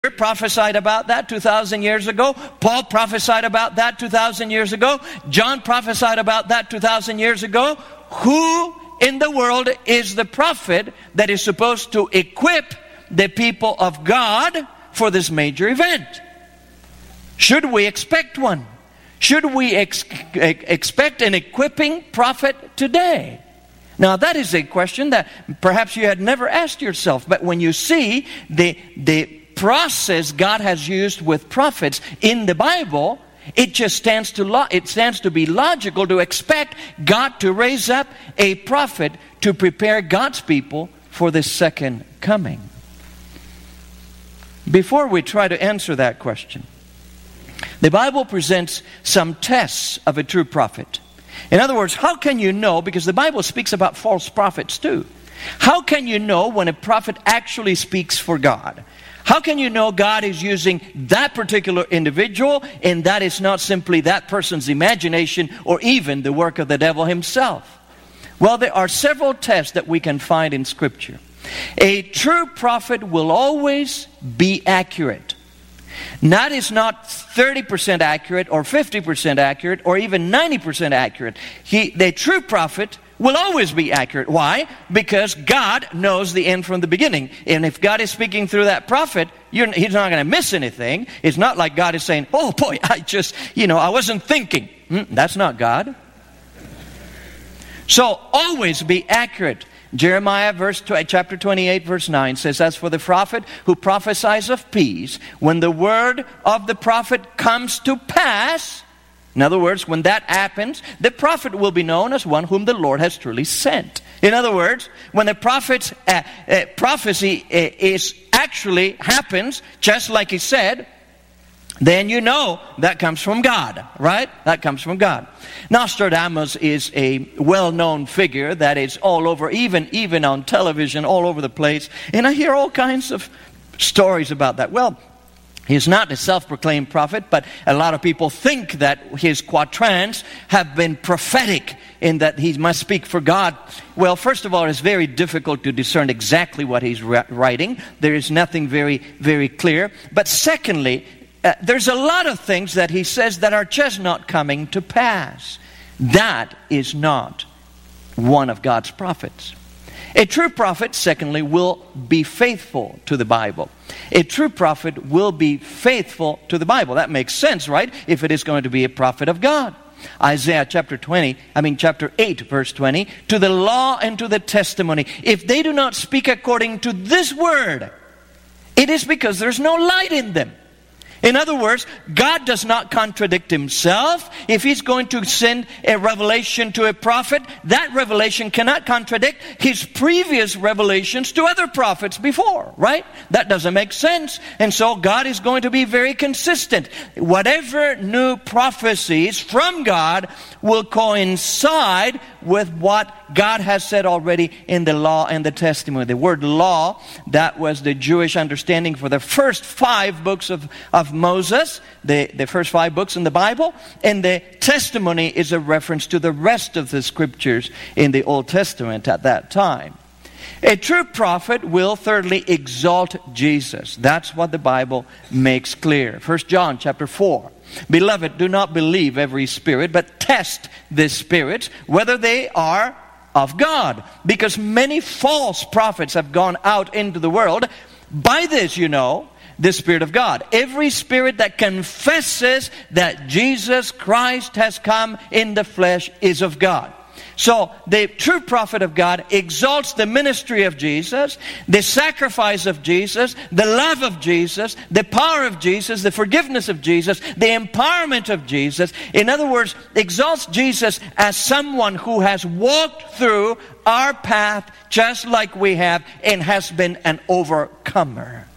prophesied about that 2,000 years ago. Paul prophesied about that 2,000 years ago. John prophesied about that 2,000 years ago. Who in the world is the prophet that is supposed to equip the people of God for this major event? Should we expect one? Should we expect an equipping prophet today? Now that is a question that perhaps you had never asked yourself. But when you see the process God has used with prophets in the Bible, it just stands to be logical to expect God to raise up a prophet to prepare God's people for the second coming. Before we try to answer that question, the Bible presents some tests of a true prophet. In other words, how can you know, because the Bible speaks about false prophets too. How can you know when a prophet actually speaks for God? How can you know God is using that particular individual and that is not simply that person's imagination or even the work of the devil himself? Well, there are several tests that we can find in Scripture. A true prophet will always be accurate. That is not 30% accurate or 50% accurate or even 90% accurate. The true prophet will always be accurate. Why? Because God knows the end from the beginning. And if God is speaking through that prophet, He's not going to miss anything. It's not like God is saying, oh boy, I wasn't thinking. That's not God. So always be accurate. Jeremiah chapter 28 verse 9 says, as for the prophet who prophesies of peace, when the word of the prophet comes to pass, in other words, when that happens, the prophet will be known as one whom the Lord has truly sent. In other words, when the prophet's prophecy actually happens, just like he said, then you know that comes from God, right? That comes from God. Nostradamus is a well-known figure that is all over, even on television, all over the place. And I hear all kinds of stories about that. Well, he's not a self-proclaimed prophet, but a lot of people think that his quatrains have been prophetic in that he must speak for God. Well, first of all, it's very difficult to discern exactly what he's writing. There is nothing very, very clear. But secondly, there's a lot of things that he says that are just not coming to pass. That is not one of God's prophets. A true prophet, secondly, will be faithful to the Bible. A true prophet will be faithful to the Bible. That makes sense, right? If it is going to be a prophet of God. Isaiah chapter 8, verse 20, to the law and to the testimony. If they do not speak according to this word, it is because there's no light in them. In other words, God does not contradict himself. If he's going to send a revelation to a prophet, that revelation cannot contradict his previous revelations to other prophets before, right? That doesn't make sense. And so God is going to be very consistent. Whatever new prophecies from God will coincide with what God has said already in the law and the testimony. The word law, that was the Jewish understanding for the first 5 books of Moses, the first 5 books in the Bible, and the testimony is a reference to the rest of the scriptures in the Old Testament at that time. A true prophet will thirdly exalt Jesus. That's what the Bible makes clear. 1 John chapter 4. Beloved, do not believe every spirit, but test the spirits, whether they are of God. Because many false prophets have gone out into the world. By this you know the Spirit of God. Every spirit that confesses that Jesus Christ has come in the flesh is of God. So the true prophet of God exalts the ministry of Jesus, the sacrifice of Jesus, the love of Jesus, the power of Jesus, the forgiveness of Jesus, the empowerment of Jesus. In other words, exalts Jesus as someone who has walked through our path just like we have and has been an overcomer.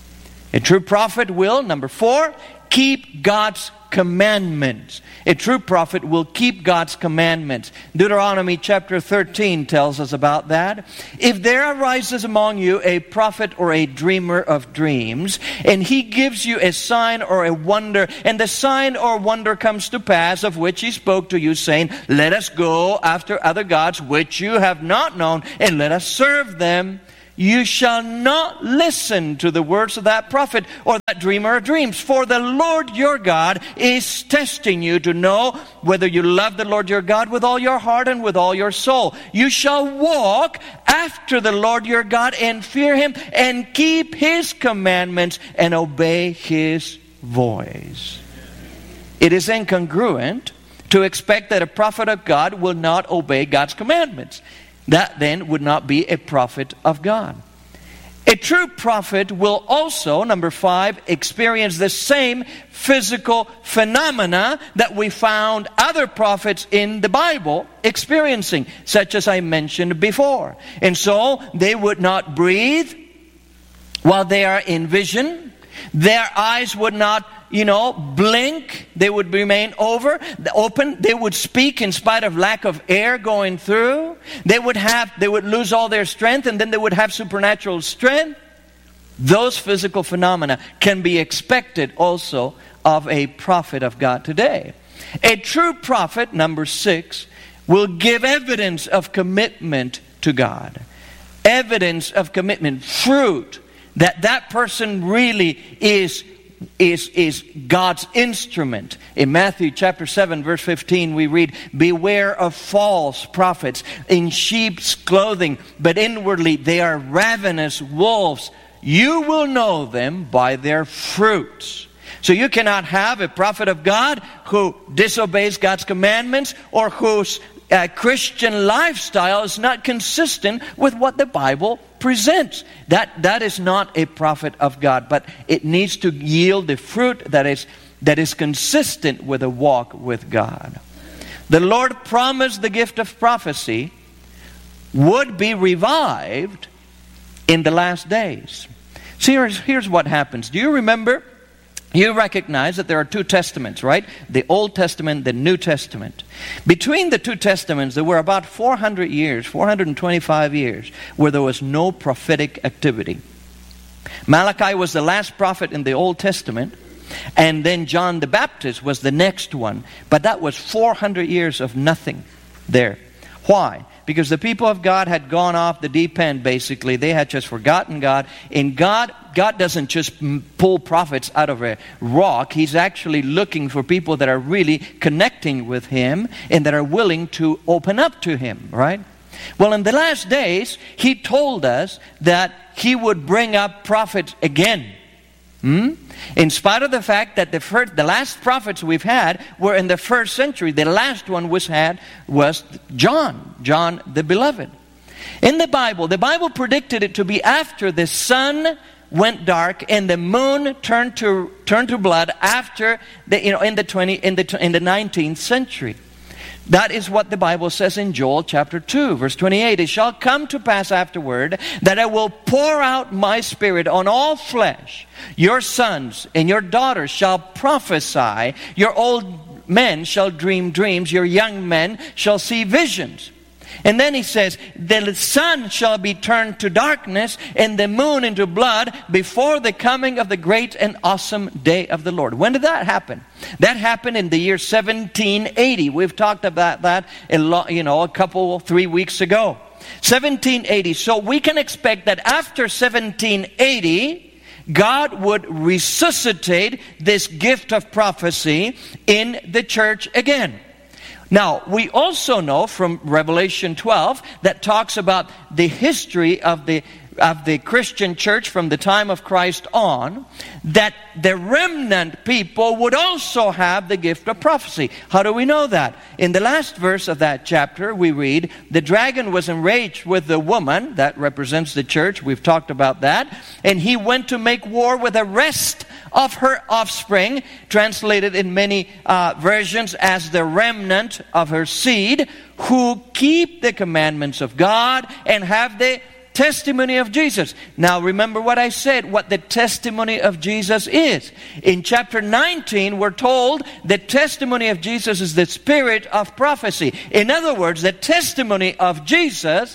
A true prophet will, number 4, keep God's commandments. A true prophet will keep God's commandments. Deuteronomy chapter 13 tells us about that. If there arises among you a prophet or a dreamer of dreams, and he gives you a sign or a wonder, and the sign or wonder comes to pass, of which he spoke to you, saying, let us go after other gods which you have not known, and let us serve them, you shall not listen to the words of that prophet or dreamer of dreams. For the Lord your God is testing you to know whether you love the Lord your God with all your heart and with all your soul. You shall walk after the Lord your God and fear Him and keep His commandments and obey His voice. It is incongruent to expect that a prophet of God will not obey God's commandments. That then would not be a prophet of God. A true prophet will also, number 5, experience the same physical phenomena that we found other prophets in the Bible experiencing, such as I mentioned before. And so they would not breathe while they are in vision. Their eyes would not, blink. They would remain open. They would speak in spite of lack of air going through. They would lose all their strength, and then they would have supernatural strength. Those physical phenomena can be expected also of a prophet of God today. A true prophet, number 6, will give evidence of commitment to God. Evidence of commitment, fruit, that person really is God's instrument. In Matthew chapter 7 verse 15 we read, beware of false prophets in sheep's clothing, but inwardly they are ravenous wolves. You will know them by their fruits. So you cannot have a prophet of God who disobeys God's commandments or whose Christian lifestyle is not consistent with what the Bible presents. That is not a prophet of God, but it needs to yield the fruit that is consistent with a walk with God. The Lord promised the gift of prophecy would be revived in the last days. So here's what happens. Do you remember? You recognize that there are 2 testaments, right? The Old Testament, the New Testament. Between the 2 testaments, there were about 400 years, 425 years, where there was no prophetic activity. Malachi was the last prophet in the Old Testament, and then John the Baptist was the next one. But that was 400 years of nothing there. Why? Because the people of God had gone off the deep end, basically. They had just forgotten God. And God doesn't just pull prophets out of a rock. He's actually looking for people that are really connecting with Him and that are willing to open up to Him, right? Well, in the last days, He told us that He would bring up prophets again. In spite of the fact that the last prophets we've had were in the 1st century, the last one was John the Beloved. In the Bible predicted it to be after the sun went dark and the moon turned to blood after in the 19th century. That is what the Bible says in Joel chapter 2, verse 28. It shall come to pass afterward that I will pour out my Spirit on all flesh. Your sons and your daughters shall prophesy. Your old men shall dream dreams. Your young men shall see visions. And then he says, the sun shall be turned to darkness and the moon into blood before the coming of the great and awesome day of the Lord. When did that happen? That happened in the year 1780. We've talked about that a couple, 3 weeks ago. 1780. So we can expect that after 1780, God would resuscitate this gift of prophecy in the church again. Now, we also know from Revelation 12 that talks about the history of the Christian church from the time of Christ on, that the remnant people would also have the gift of prophecy. How do we know that? In the last verse of that chapter, we read, the dragon was enraged with the woman, that represents the church, we've talked about that, and he went to make war with the rest of her offspring, translated in many versions as the remnant of her seed, who keep the commandments of God and have the testimony of Jesus. Now remember what I said, what the testimony of Jesus is. In chapter 19, we're told the testimony of Jesus is the spirit of prophecy. In other words, the testimony of Jesus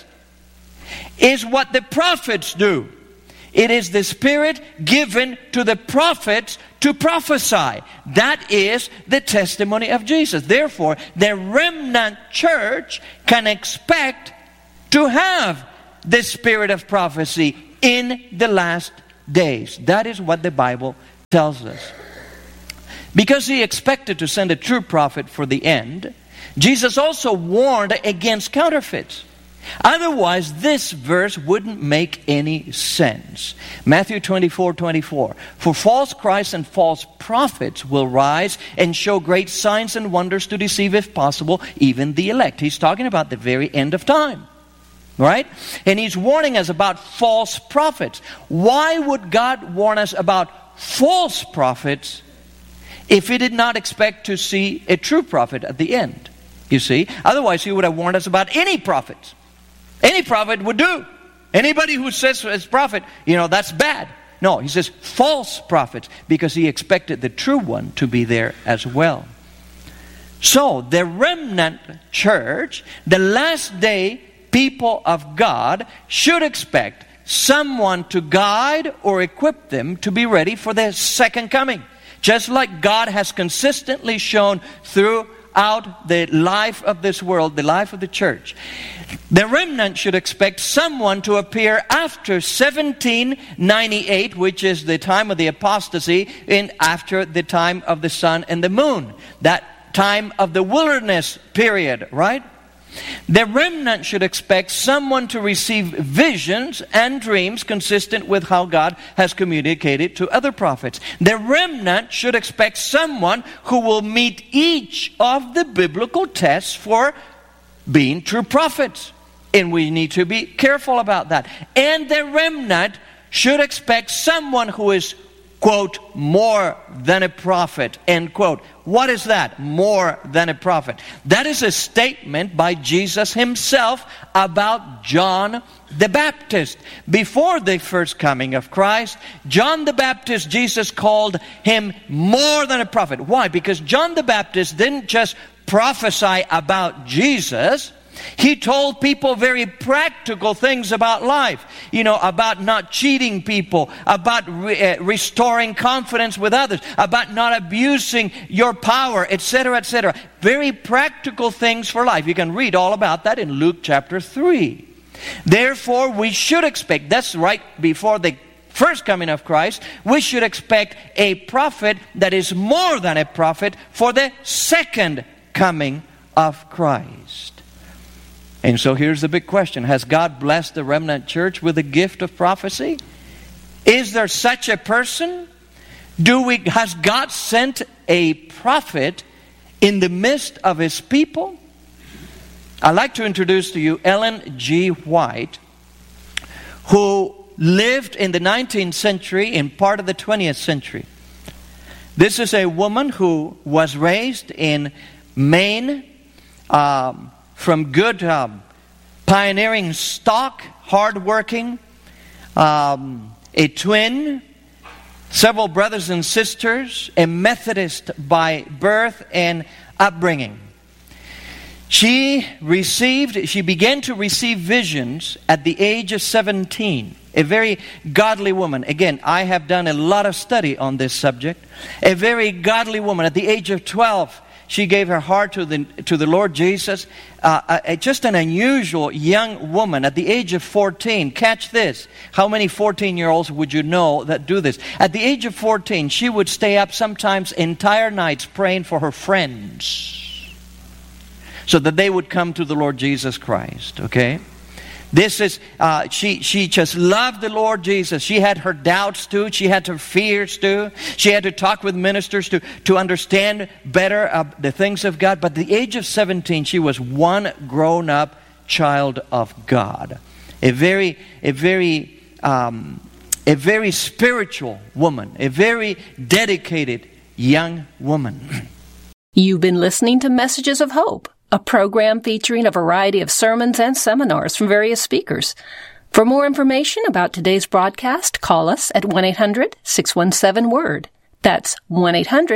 is what the prophets do. It is the Spirit given to the prophets to prophesy. That is the testimony of Jesus. Therefore, the remnant church can expect to have the spirit of prophecy in the last days. That is what the Bible tells us. Because he expected to send a true prophet for the end, Jesus also warned against counterfeits. Otherwise, this verse wouldn't make any sense. Matthew 24:24. For false Christs and false prophets will rise and show great signs and wonders to deceive, if possible, even the elect. He's talking about the very end of time. Right? And he's warning us about false prophets. Why would God warn us about false prophets if he did not expect to see a true prophet at the end? You see? Otherwise, he would have warned us about any prophets. Any prophet would do. Anybody who says as prophet, that's bad. No, he says false prophets, because he expected the true one to be there as well. So, the remnant church, the last day people of God, should expect someone to guide or equip them to be ready for the second coming. Just like God has consistently shown throughout the life of this world, the life of the church. The remnant should expect someone to appear after 1798, which is the time of the apostasy, and after the time of the sun and the moon. That time of the wilderness period, right? The remnant should expect someone to receive visions and dreams consistent with how God has communicated to other prophets. The remnant should expect someone who will meet each of the biblical tests for being true prophets. And we need to be careful about that. And the remnant should expect someone who is, quote, more than a prophet, end quote. What is that? More than a prophet. That is a statement by Jesus himself about John the Baptist. Before the first coming of Christ, John the Baptist, Jesus called him more than a prophet. Why? Because John the Baptist didn't just prophesy about Jesus. He told people very practical things about life. About not cheating people, about restoring confidence with others, about not abusing your power, etc., etc. Very practical things for life. You can read all about that in Luke chapter 3. Therefore, we should expect, that's right before the first coming of Christ, we should expect a prophet that is more than a prophet for the second coming of Christ. And so here's the big question. Has God blessed the remnant church with the gift of prophecy? Is there such a person? Has God sent a prophet in the midst of his people? I'd like to introduce to you Ellen G. White, who lived in the 19th century and part of the 20th century. This is a woman who was raised in Maine, from good pioneering stock, hardworking, a twin, several brothers and sisters, a Methodist by birth and upbringing. She began to receive visions at the age of 17. A very godly woman. Again, I have done a lot of study on this subject. A very godly woman. At the age of 12, she gave her heart to the Lord Jesus. Just an unusual young woman. At the age of 14, catch this. How many 14-year-olds would you know that do this? At the age of 14, she would stay up sometimes entire nights praying for her friends, so that they would come to the Lord Jesus Christ, okay? This is, she just loved the Lord Jesus. She had her doubts too. She had her fears too. She had to talk with ministers to understand better the things of God. But at the age of 17, she was one grown-up child of God. A very spiritual woman. A very dedicated young woman. You've been listening to Messages of Hope, a program featuring a variety of sermons and seminars from various speakers. For more information about today's broadcast, call us at 1-800-617-WORD. That's 1-800